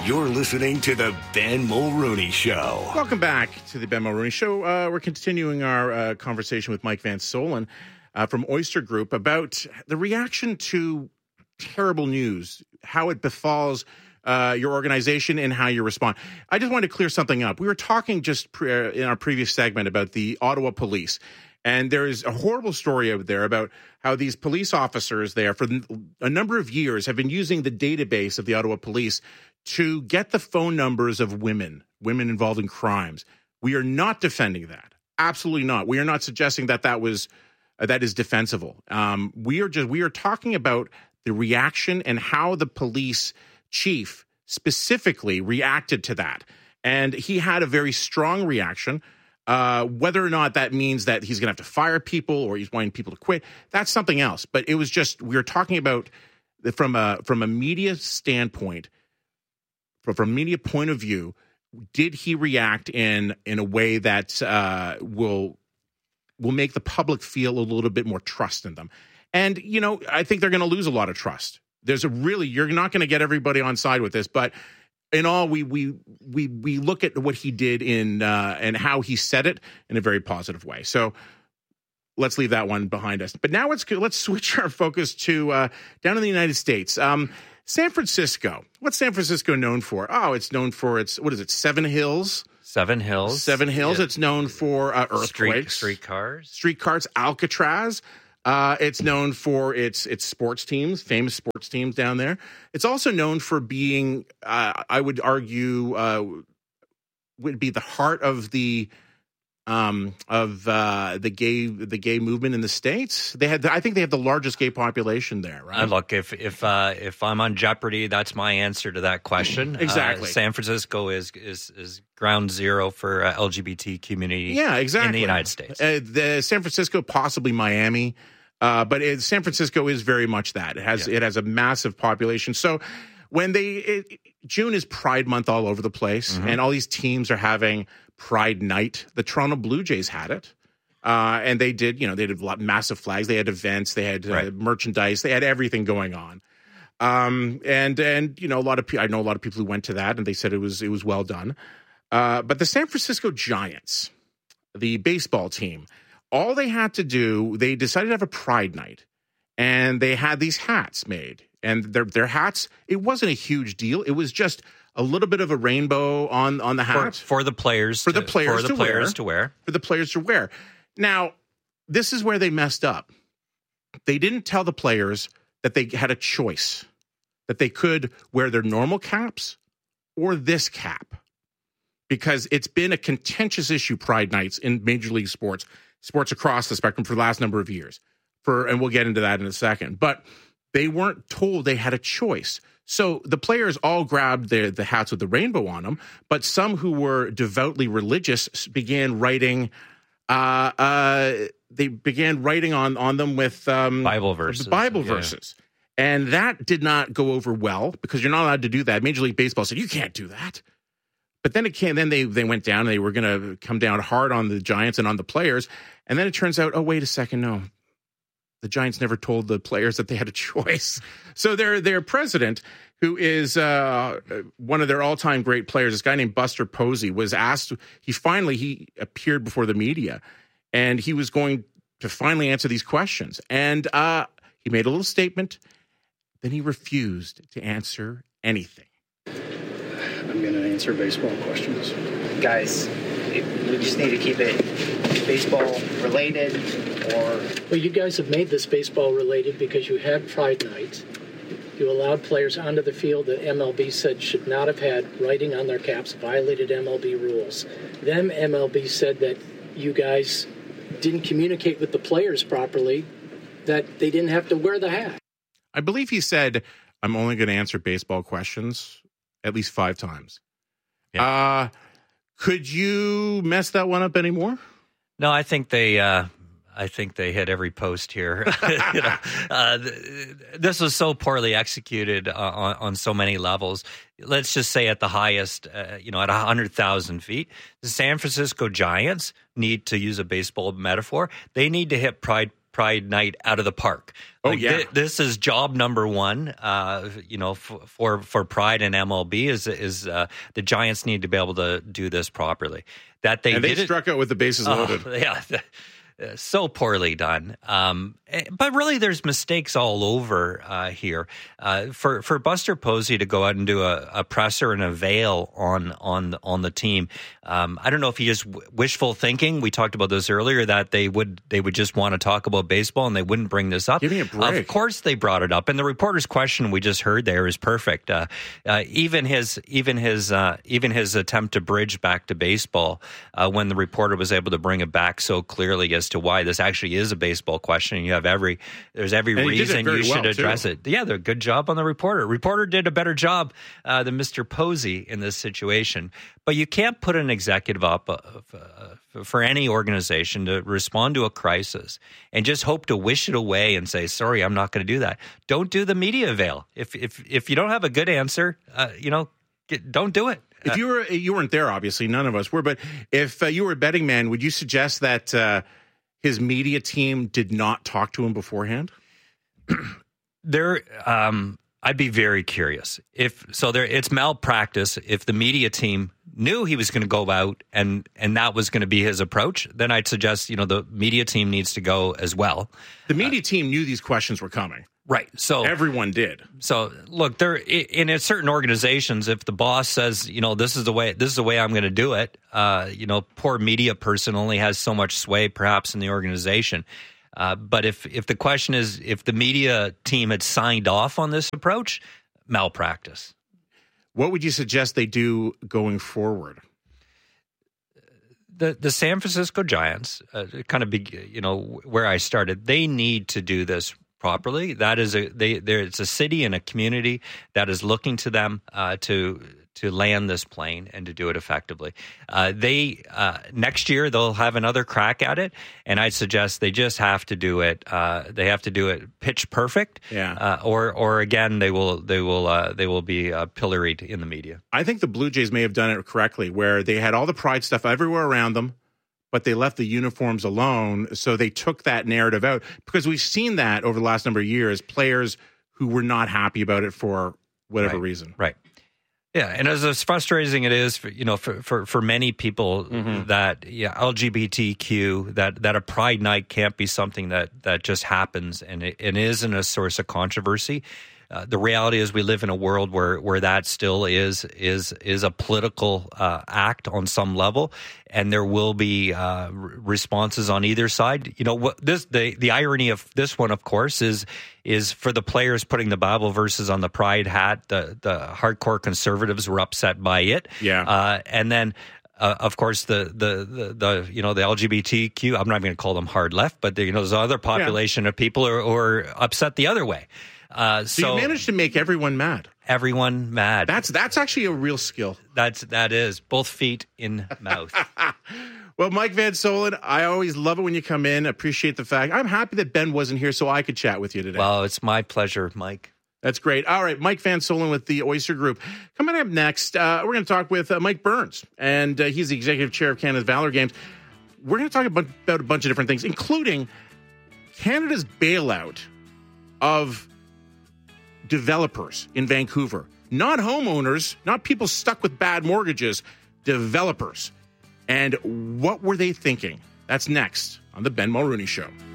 You're listening to the Ben Mulrooney Show. Welcome back to the Ben Mulrooney Show. We're continuing our conversation with Mike Van Solen from Oyster Group about the reaction to terrible news, how it befalls your organization and how you respond. I just wanted to clear something up. We were talking just in our previous segment about the Ottawa police. And there is a horrible story out there about how these police officers there for a number of years have been using the database of the Ottawa police to get the phone numbers of women involved in crimes. We are not defending that. Absolutely not. We are not suggesting that that is defensible. We are talking about the reaction and how the police chief specifically reacted to that. And he had a very strong reaction. Whether or not that means that he's going to have to fire people or he's wanting people to quit, that's something else. But it was just, we were talking about from a media standpoint, from a media point of view, did he react in a way that will make the public feel a little bit more trust in them? And, I think they're going to lose a lot of trust. You're not going to get everybody on side with this, but in all, we look at what he did and how he said it in a very positive way. So let's leave that one behind us. But now let's switch our focus to down in the United States. San Francisco. What's San Francisco known for? Oh, it's known for Seven Hills. Seven Hills. Yeah. It's known for earthquakes. Streetcars. Alcatraz. It's known for its sports teams, famous sports teams down there. It's also known for being, I would argue, would be the heart of the gay movement in the States. I think they have the largest gay population there, right? Look, if I'm on Jeopardy, that's my answer to that question. Exactly. San Francisco is ground zero for LGBT community. Yeah, exactly. In the United States. The San Francisco, possibly Miami, but San Francisco is very much that. It has a massive population. So when June is Pride Month all over the place, and all these teams are having Pride Night. The Toronto Blue Jays had it, and they did massive flags. They had events. They had merchandise. They had everything going on. And I know a lot of people who went to that, and they said it was well done. But the San Francisco Giants, the baseball team, all they had to do, they decided to have a Pride Night, and they had these hats made. And their hats, it wasn't a huge deal. It was just a little bit of a rainbow on the hat for the players to wear. Now, this is where they messed up. They didn't tell the players that they had a choice, that they could wear their normal caps or this cap, because it's been a contentious issue, Pride Nights in Major League sports across the spectrum for the last number of years. And we'll get into that in a second. But they weren't told they had a choice. So the players all grabbed the hats with the rainbow on them, but some who were devoutly religious began writing. They began writing on them with Bible verses. Verses, and that did not go over well because you're not allowed to do that. Major League Baseball said you can't do that. But then they went down and they were going to come down hard on the Giants and on the players, and then it turns out, oh wait a second, no. The Giants never told the players that they had a choice. So their president, who is one of their all-time great players, this guy named Buster Posey, was asked. He appeared before the media, and he was going to finally answer these questions. And he made a little statement. Then he refused to answer anything. I'm going to answer baseball questions. Guys, we just need to keep it baseball related. Well, you guys have made this baseball related because you had Pride Night. You allowed players onto the field that MLB said should not have had writing on their caps, violated MLB rules. Then MLB said that you guys didn't communicate with the players properly, that they didn't have to wear the hat. I believe he said, I'm only going to answer baseball questions at least 5 times. Yeah. Could you mess that one up anymore? No, I think they hit every post here. This was so poorly executed on so many levels. Let's just say at the highest, at 100,000 feet, the San Francisco Giants need, to use a baseball metaphor, they need to hit Pride Pride Night out of the park. Oh, yeah. This is job number one, for Pride and MLB is the Giants need to be able to do this properly. That they struck out with the bases loaded. Yeah. So poorly done. But really, there's mistakes all over here. For Buster Posey to go out and do a presser and a veil on the team, I don't know if he just wishful thinking. We talked about this earlier, that they would just want to talk about baseball and they wouldn't bring this up. Give me a break. Of course, they brought it up, and the reporter's question we just heard there is perfect. Even his attempt to bridge back to baseball when the reporter was able to bring it back so clearly as to why this actually is a baseball question. And you have there's every reason you should address it. Yeah, they're a good job on the reporter. Reporter did a better job than Mr. Posey in this situation. But you can't put an executive up for any organization to respond to a crisis and just hope to wish it away and say, sorry, I'm not going to do that. Don't do the media veil. If you don't have a good answer, don't do it. If you weren't there, obviously, none of us were, but if you were a betting man, would you suggest that his media team did not talk to him beforehand? I'd be very curious. It's malpractice. If the media team knew he was going to go out and that was going to be his approach, then I'd suggest, the media team needs to go as well. The media team knew these questions were coming. Right. So everyone did. So look, there in certain organizations, if the boss says, this is the way I'm going to do it, poor media person only has so much sway perhaps in the organization. But if the question is if the media team had signed off on this approach, malpractice. What would you suggest they do going forward? The San Francisco Giants, kind of big, where I started, they need to do this properly. That is it's a city and a community that is looking to them to land this plane and to do it effectively. Next year they'll have another crack at it, and I'd suggest they just have to do it. They have to do it pitch perfect. Yeah. Or again they will be pilloried in the media. I think the Blue Jays may have done it correctly, where they had all the Pride stuff everywhere around them, but they left the uniforms alone. So they took that narrative out, because we've seen that over the last number of years, players who were not happy about it for whatever reason. Right. Yeah, and as frustrating it is for many people that LGBTQ, that a Pride Night can't be something that just happens and it isn't a source of controversy. The reality is we live in a world where that still is a political act on some level, and there will be responses on either side. The irony of this one, of course, is for the players putting the Bible verses on the Pride hat. The hardcore conservatives were upset by it. Yeah, and then. Of course, the LGBTQ, I'm not going to call them hard left, but there's other population of people who are upset the other way. So you managed to make everyone mad. Everyone mad. That's actually a real skill. That is both feet in mouth. Well, Mike Van Soelen, I always love it when you come in. Appreciate the fact. I'm happy that Ben wasn't here so I could chat with you today. Well, it's my pleasure, Mike. That's great. All right, Mike Van Soelen with the Oyster Group. Coming up next, we're going to talk with Mike Burns, and he's the executive chair of Canada's Valor Games. We're going to talk about a bunch of different things, including Canada's bailout of developers in Vancouver. Not homeowners, not people stuck with bad mortgages, developers. And what were they thinking? That's next on The Ben Mulrooney Show.